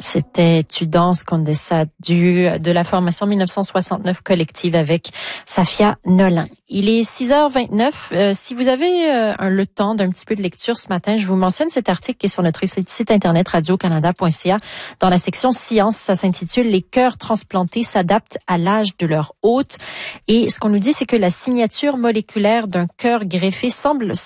C'était Tu danses con ça de la formation 1969 collective avec Safia Nolin. Il est 6h29. Si vous avez le temps d'un petit peu de lecture ce matin, je vous mentionne cet article qui est sur notre site internet radiocanada.ca dans la section Science. Ça s'intitule « Les cœurs transplantés s'adaptent à l'âge de leur hôte ». Et ce qu'on nous dit, c'est que la signature moléculaire d'un cœur greffé semble